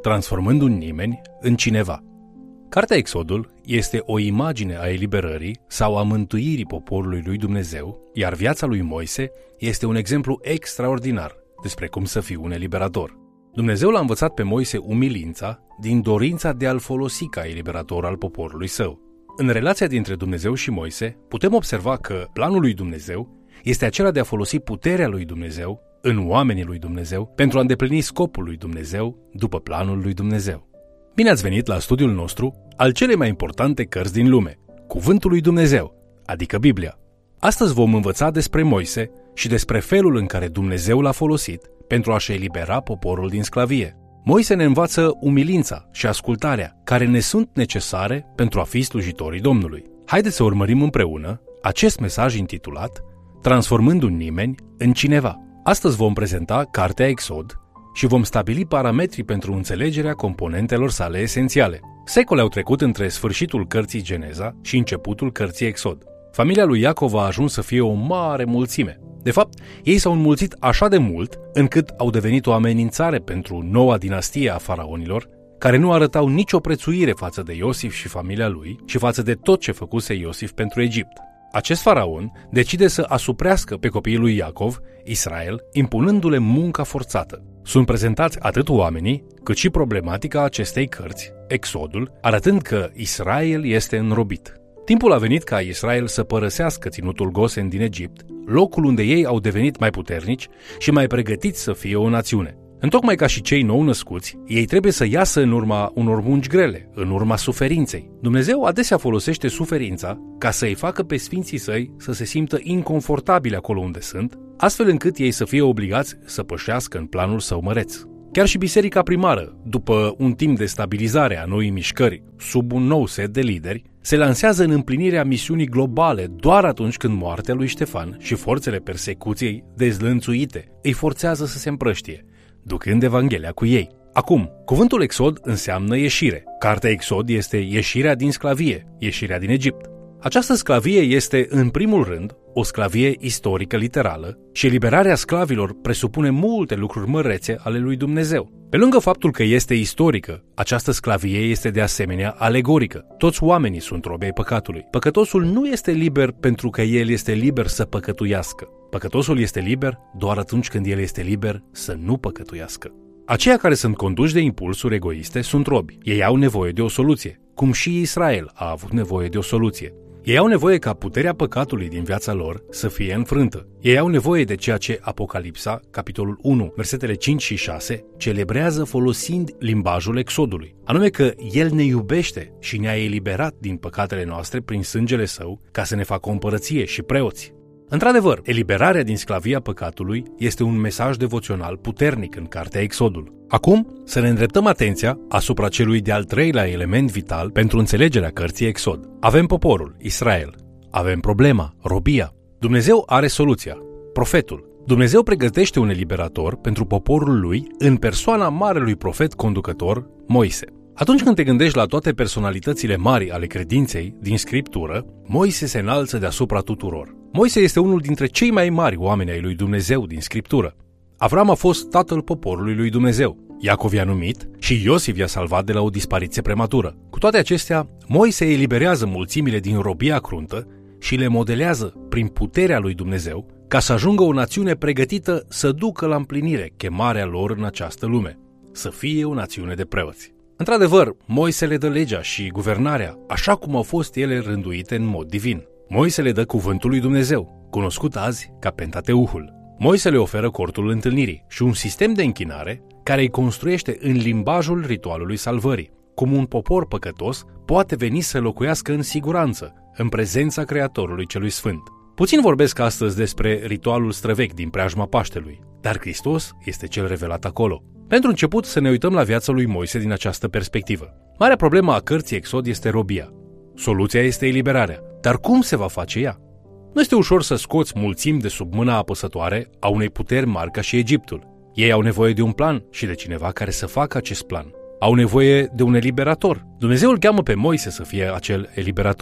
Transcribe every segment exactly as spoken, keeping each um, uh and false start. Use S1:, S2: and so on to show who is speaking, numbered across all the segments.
S1: transformând un nimeni în cineva. Cartea Exodul este o imagine a eliberării sau a mântuirii poporului lui Dumnezeu, iar viața lui Moise este un exemplu extraordinar despre cum să fii un eliberator. Dumnezeu l-a învățat pe Moise umilința din dorința de a-l folosi ca eliberator al poporului său. În relația dintre Dumnezeu și Moise, putem observa că planul lui Dumnezeu este acela de a folosi puterea lui Dumnezeu în oamenii lui Dumnezeu pentru a îndeplini scopul lui Dumnezeu după planul lui Dumnezeu. Bine ați venit la studiul nostru al celei mai importante cărți din lume, Cuvântul lui Dumnezeu, adică Biblia. Astăzi vom învăța despre Moise și despre felul în care Dumnezeu l-a folosit pentru a-și elibera poporul din sclavie. Moise ne învață umilința și ascultarea, care ne sunt necesare pentru a fi slujitorii Domnului. Haideți să urmărim împreună acest mesaj intitulat Transformând un nimeni în cineva. Astăzi vom prezenta cartea Exod și vom stabili parametrii pentru înțelegerea componentelor sale esențiale. Secole au trecut între sfârșitul cărții Geneza și începutul cărții Exod. Familia lui Iacov a ajuns să fie o mare mulțime. De fapt, ei s-au înmulțit așa de mult încât au devenit o amenințare pentru noua dinastie a faraonilor, care nu arătau nicio prețuire față de Iosif și familia lui și față de tot ce făcuse Iosif pentru Egipt. Acest faraon decide să asuprească pe copiii lui Iacov, Israel, impunându-le munca forțată. Sunt prezentați atât oamenii, cât și problematica acestei cărți, Exodul, arătând că Israel este înrobit. Timpul a venit ca Israel să părăsească ținutul Gosen din Egipt, locul unde ei au devenit mai puternici și mai pregătiți să fie o națiune. Întocmai ca și cei nou-născuți, ei trebuie să iasă în urma unor munci grele, în urma suferinței. Dumnezeu adesea folosește suferința ca să-i facă pe sfinții săi să se simtă inconfortabili acolo unde sunt, astfel încât ei să fie obligați să pășească în planul său măreț. Chiar și biserica primară, după un timp de stabilizare a noii mișcări, sub un nou set de lideri, se lansează în împlinirea misiunii globale doar atunci când moartea lui Ștefan și forțele persecuției dezlănțuite îi forțează să se împrăștie, ducând Evanghelia cu ei. Acum, cuvântul Exod înseamnă ieșire. Cartea Exod este ieșirea din sclavie, ieșirea din Egipt. Această sclavie este, în primul rând, o sclavie istorică literală și eliberarea sclavilor presupune multe lucruri mărețe ale lui Dumnezeu. Pe lângă faptul că este istorică, această sclavie este de asemenea alegorică. Toți oamenii sunt robi ai păcatului. Păcătosul nu este liber pentru că el este liber să păcătuiască. Păcătosul este liber doar atunci când el este liber să nu păcătuiască. Aceia care sunt conduși de impulsuri egoiste sunt robi. Ei au nevoie de o soluție, cum și Israel a avut nevoie de o soluție. Ei au nevoie ca puterea păcatului din viața lor să fie înfrântă. Ei au nevoie de ceea ce Apocalipsa, capitolul unu, versetele cinci și șase, celebrează folosind limbajul Exodului, anume că El ne iubește și ne-a eliberat din păcatele noastre prin sângele Său ca să ne facă o împărăție și preoți. Într-adevăr, eliberarea din sclavia păcatului este un mesaj devoțional puternic în cartea Exodul. Acum, să ne îndreptăm atenția asupra celui de-al treilea element vital pentru înțelegerea cărții Exod. Avem poporul, Israel. Avem problema, robia. Dumnezeu are soluția, profetul. Dumnezeu pregătește un eliberator pentru poporul lui în persoana marelui profet conducător, Moise. Atunci când te gândești la toate personalitățile mari ale credinței din Scriptură, Moise se înalță deasupra tuturor. Moise este unul dintre cei mai mari oameni ai lui Dumnezeu din Scriptură. Avram a fost tatăl poporului lui Dumnezeu. Iacov i-a numit și Iosif i-a salvat de la o dispariție prematură. Cu toate acestea, Moise eliberează mulțimile din robia cruntă și le modelează prin puterea lui Dumnezeu ca să ajungă o națiune pregătită să ducă la împlinire chemarea lor în această lume, să fie o națiune de preoți. Într-adevăr, Moise le dă legea și guvernarea, așa cum au fost ele rânduite în mod divin. Moise le dă cuvântul lui Dumnezeu, cunoscut azi ca Pentateuhul. Moise le oferă cortul întâlnirii și un sistem de închinare care îi construiește în limbajul ritualului salvării, cum un popor păcătos poate veni să locuiască în siguranță, în prezența Creatorului Celui Sfânt. Puțin vorbesc astăzi despre ritualul străvechi din preajma Paștelui, dar Hristos este cel revelat acolo. Pentru început să ne uităm la viața lui Moise din această perspectivă. Marea problemă a cărții Exod este robia. Soluția este eliberarea. Dar cum se va face ea? Nu este ușor să scoți mulțimi de sub mâna apăsătoare a unei puteri mari ca și Egiptul. Ei au nevoie de un plan și de cineva care să facă acest plan. Au nevoie de un eliberator. Dumnezeu îl cheamă pe Moise să fie acel eliberator.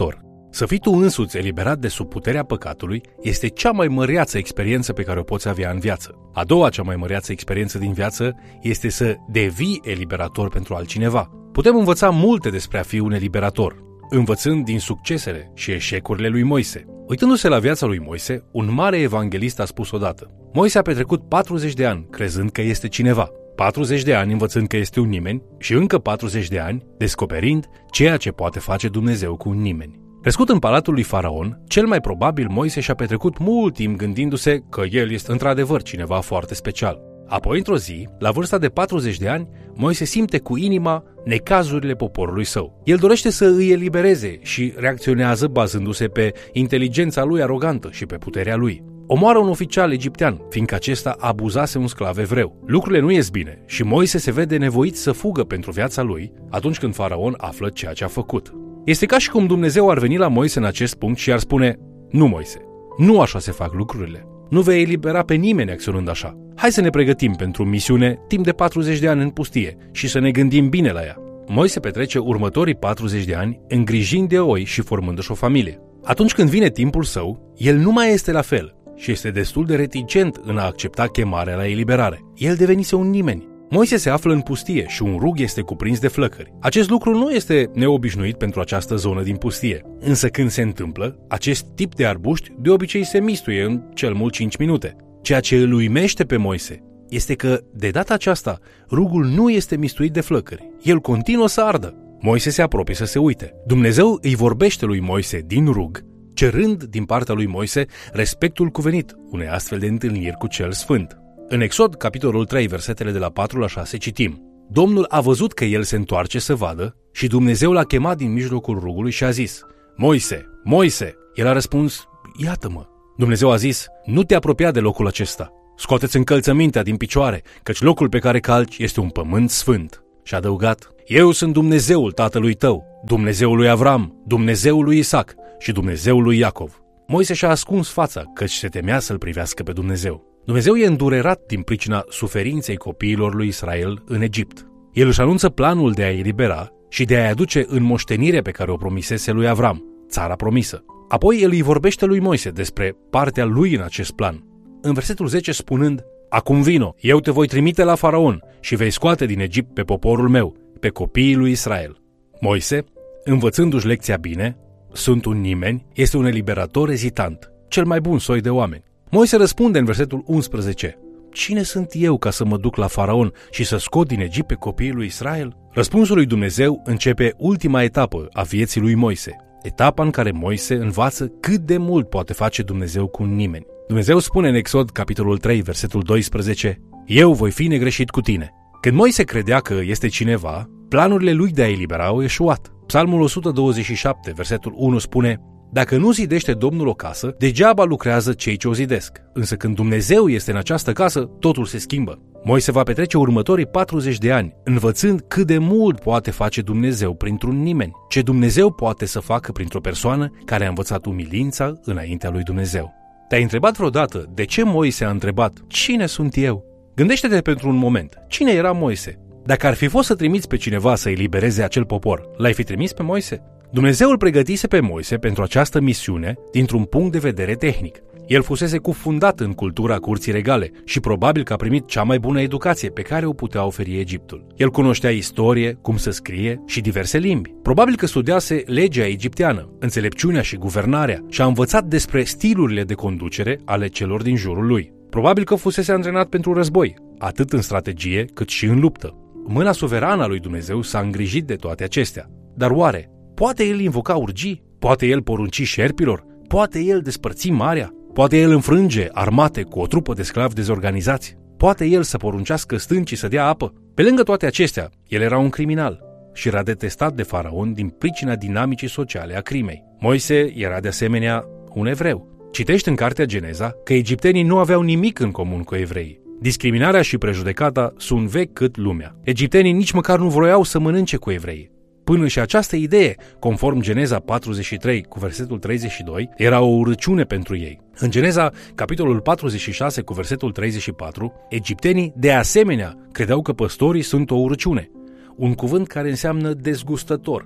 S1: Să fii tu însuți eliberat de sub puterea păcatului este cea mai măreață experiență pe care o poți avea în viață. A doua cea mai măreață experiență din viață este să devii eliberator pentru altcineva. Putem învăța multe despre a fi un eliberator, învățând din succesele și eșecurile lui Moise. Uitându-se la viața lui Moise, un mare evanghelist a spus odată: Moise a petrecut patruzeci de ani crezând că este cineva, patruzeci de ani învățând că este un nimeni și încă patruzeci de ani descoperind ceea ce poate face Dumnezeu cu un nimeni. Crescut în palatul lui Faraon, cel mai probabil Moise și-a petrecut mult timp gândindu-se că el este într-adevăr cineva foarte special. Apoi, într-o zi, la vârsta de patruzeci de ani, Moise simte cu inima necazurile poporului său. El dorește să îi elibereze și reacționează bazându-se pe inteligența lui arogantă și pe puterea lui. Omoară un oficial egiptean, fiindcă acesta abuzase un sclav evreu. Lucrurile nu ies bine și Moise se vede nevoit să fugă pentru viața lui atunci când Faraon află ceea ce a făcut. Este ca și cum Dumnezeu ar veni la Moise în acest punct și ar spune: Nu, Moise, nu așa se fac lucrurile. Nu vei elibera pe nimeni acționând așa. Hai să ne pregătim pentru misiune timp de patruzeci de ani în pustie și să ne gândim bine la ea. Moise petrece următorii patruzeci de ani îngrijind de oi și formându-și o familie. Atunci când vine timpul său, el nu mai este la fel și este destul de reticent în a accepta chemarea la eliberare. El devenise un nimeni. Moise se află în pustie și un rug este cuprins de flăcări. Acest lucru nu este neobișnuit pentru această zonă din pustie, însă când se întâmplă, acest tip de arbuști de obicei se mistuie în cel mult cinci minute. Ceea ce îl uimește pe Moise este că, de data aceasta, rugul nu este mistuit de flăcări. El continuă să ardă. Moise se apropie să se uite. Dumnezeu îi vorbește lui Moise din rug, cerând din partea lui Moise respectul cuvenit unei astfel de întâlniri cu cel sfânt. În Exod, capitolul trei, versetele de la patru la șase, citim: Domnul a văzut că el se întoarce să vadă și Dumnezeu l-a chemat din mijlocul rugului și a zis: Moise, Moise! El a răspuns: Iată-mă. Dumnezeu a zis: Nu te apropia de locul acesta. Scoateți încălțămintea din picioare, căci locul pe care calci este un pământ sfânt. Și a adăugat: Eu sunt Dumnezeul tatălui tău, Dumnezeul lui Avram, Dumnezeul lui Isaac și Dumnezeul lui Iacov. Moise și-a ascuns fața, căci se temea să-l privească pe Dumnezeu. Dumnezeu e îndurerat din pricina suferinței copiilor lui Israel în Egipt. El își anunță planul de a-i elibera și de a-i aduce în moștenire pe care o promisese lui Avram, țara promisă. Apoi el îi vorbește lui Moise despre partea lui în acest plan. În versetul zece spunând: Acum vino, eu te voi trimite la Faraon și vei scoate din Egipt pe poporul meu, pe copiii lui Israel. Moise, învățându-și lecția bine, sunt un nimeni, este un eliberator ezitant, cel mai bun soi de oameni. Moise răspunde în versetul unsprezece: Cine sunt eu ca să mă duc la Faraon și să scot din Egipt pe copiii lui Israel? Răspunsul lui Dumnezeu începe ultima etapă a vieții lui Moise, etapa în care Moise învață cât de mult poate face Dumnezeu cu un nimeni. Dumnezeu spune în Exod, capitolul trei, versetul doisprezece: Eu voi fi negreșit cu tine. Când Moise credea că este cineva, planurile lui de a elibera au eșuat. Psalmul o sută douăzeci și șapte, versetul unu spune: Dacă nu zidește Domnul o casă, degeaba lucrează cei ce o zidesc. Însă când Dumnezeu este în această casă, totul se schimbă. Moise va petrece următorii patruzeci de ani învățând cât de mult poate face Dumnezeu printr-un nimeni, ce Dumnezeu poate să facă printr-o persoană care a învățat umilința înaintea lui Dumnezeu. Te-ai întrebat vreodată de ce Moise a întrebat: Cine sunt eu? Gândește-te pentru un moment, cine era Moise? Dacă ar fi fost să trimiți pe cineva să elibereze acel popor, l-ai fi trimis pe Moise? Dumnezeu îl pregătise pe Moise pentru această misiune dintr-un punct de vedere tehnic. El fusese cufundat în cultura curții regale și probabil că a primit cea mai bună educație pe care o putea oferi Egiptul. El cunoștea istorie, cum să scrie și diverse limbi. Probabil că studiase legea egipteană, înțelepciunea și guvernarea și a învățat despre stilurile de conducere ale celor din jurul lui. Probabil că fusese antrenat pentru război, atât în strategie cât și în luptă. Mâna suverană a lui Dumnezeu s-a îngrijit de toate acestea. Dar oare poate el invoca urgii? Poate el porunci șerpilor? Poate el despărți marea? Poate el înfrânge armate cu o trupă de sclavi dezorganizați? Poate el să poruncească stâncii să dea apă? Pe lângă toate acestea, el era un criminal și era detestat de Faraon din pricina dinamicii sociale a crimei. Moise era de asemenea un evreu. Citești în cartea Geneza că egiptenii nu aveau nimic în comun cu evreii. Discriminarea și prejudecata sunt vechi cât lumea. Egiptenii nici măcar nu vroiau să mănânce cu evreii. Până și această idee, conform Geneza patruzeci și trei cu versetul treizeci și doi, era o urăciune pentru ei. În Geneza, capitolul patruzeci și șase cu versetul treizeci și patru, egiptenii de asemenea credeau că păstorii sunt o urăciune, un cuvânt care înseamnă dezgustător.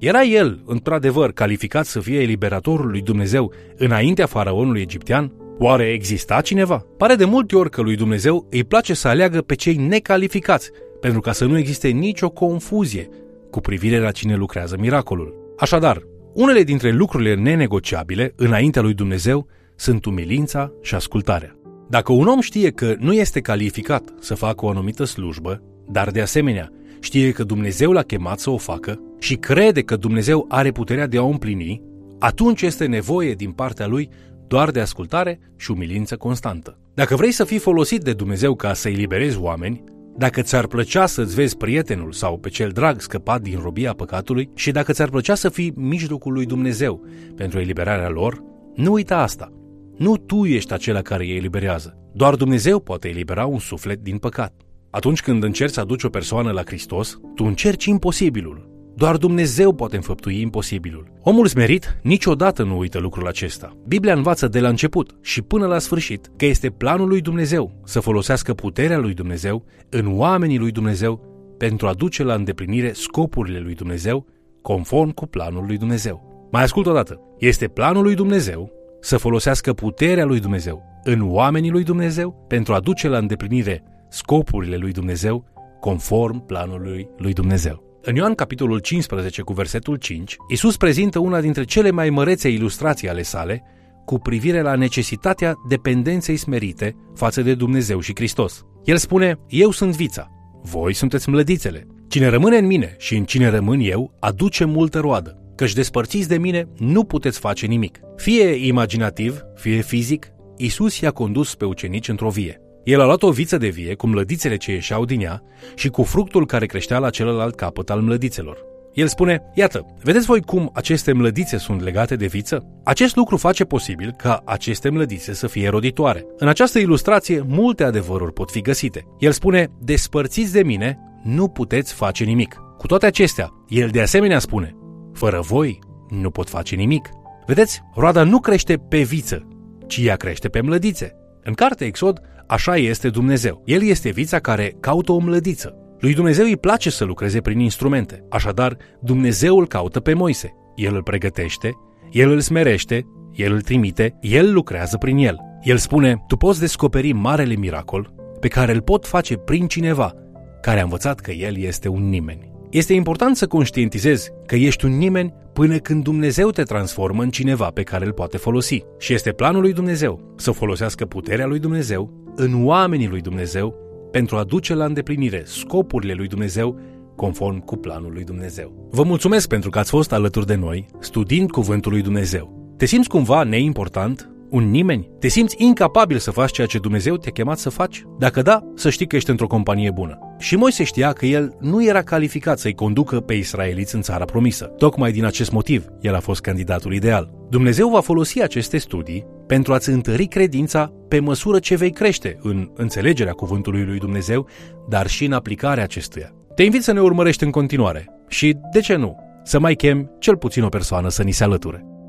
S1: Era el, într-adevăr, calificat să fie eliberatorul lui Dumnezeu înaintea faraonului egiptean? Oare exista cineva? Pare de multe ori că lui Dumnezeu îi place să aleagă pe cei necalificați, pentru ca să nu existe nicio confuzie cu privire la cine lucrează miracolul. Așadar, unele dintre lucrurile nenegociabile înaintea lui Dumnezeu sunt umilința și ascultarea. Dacă un om știe că nu este calificat să facă o anumită slujbă, dar de asemenea știe că Dumnezeu l-a chemat să o facă și crede că Dumnezeu are puterea de a o împlini, atunci este nevoie din partea lui doar de ascultare și umilință constantă. Dacă vrei să fii folosit de Dumnezeu ca să eliberezi oameni, dacă ți-ar plăcea să-ți vezi prietenul sau pe cel drag scăpat din robia păcatului și dacă ți-ar plăcea să fii mijlocul lui Dumnezeu pentru eliberarea lor, nu uita asta. Nu tu ești acela care îi eliberează. Doar Dumnezeu poate elibera un suflet din păcat. Atunci când încerci să aduci o persoană la Hristos, tu încerci imposibilul. Doar Dumnezeu poate înfăptui imposibilul. Omul smerit niciodată nu uită lucrul acesta. Biblia învață de la început și până la sfârșit că este planul lui Dumnezeu să folosească puterea lui Dumnezeu în oamenii lui Dumnezeu pentru a duce la îndeplinire scopurile lui Dumnezeu conform cu planul lui Dumnezeu. Mai ascult o dată. Este planul lui Dumnezeu să folosească puterea lui Dumnezeu în oamenii lui Dumnezeu pentru a duce la îndeplinire scopurile lui Dumnezeu conform planului lui Dumnezeu. În Ioan capitolul cincisprezece cu versetul cinci, Iisus prezintă una dintre cele mai mărețe ilustrații ale sale cu privire la necesitatea dependenței smerite față de Dumnezeu și Hristos. El spune, eu sunt vița, voi sunteți mlădițele. Cine rămâne în mine și în cine rămân eu, aduce multă roadă, căci despărțiți de mine nu puteți face nimic. Fie imaginativ, fie fizic, Iisus i-a condus pe ucenici într-o vie. El a luat o viță de vie cu mlădițele ce ieșeau din ea și cu fructul care creștea la celălalt capăt al mlădițelor. El spune, iată, vedeți voi cum aceste mlădițe sunt legate de viță? Acest lucru face posibil ca aceste mlădițe să fie roditoare. În această ilustrație, multe adevăruri pot fi găsite. El spune, despărțiți de mine, nu puteți face nimic. Cu toate acestea, el de asemenea spune, fără voi nu pot face nimic. Vedeți, roada nu crește pe viță, ci ea crește pe mlădițe. În cartea Exod, așa este Dumnezeu. El este vița care caută o mlădiță. Lui Dumnezeu îi place să lucreze prin instrumente. Așadar, Dumnezeu îl caută pe Moise. El îl pregătește, el îl smerește, el îl trimite, el lucrează prin el. El spune, tu poți descoperi marele miracol pe care îl pot face prin cineva care a învățat că el este un nimeni. Este important să conștientizezi că ești un nimeni până când Dumnezeu te transformă în cineva pe care îl poate folosi. Și este planul lui Dumnezeu să folosească puterea lui Dumnezeu în oamenii lui Dumnezeu pentru a duce la îndeplinire scopurile lui Dumnezeu conform cu planul lui Dumnezeu. Vă mulțumesc pentru că ați fost alături de noi studiind cuvântul lui Dumnezeu. Te simți cumva neimportant? Un nimeni? Te simți incapabil să faci ceea ce Dumnezeu te-a chemat să faci? Dacă da, să știi că ești într-o companie bună. Și Moise știa că el nu era calificat să-i conducă pe israeliți în țara promisă. Tocmai din acest motiv, el a fost candidatul ideal. Dumnezeu va folosi aceste studii pentru a-ți întări credința pe măsură ce vei crește în înțelegerea cuvântului lui Dumnezeu, dar și în aplicarea acestuia. Te invit să ne urmărești în continuare și, de ce nu, să mai chemi cel puțin o persoană să ni se alăture.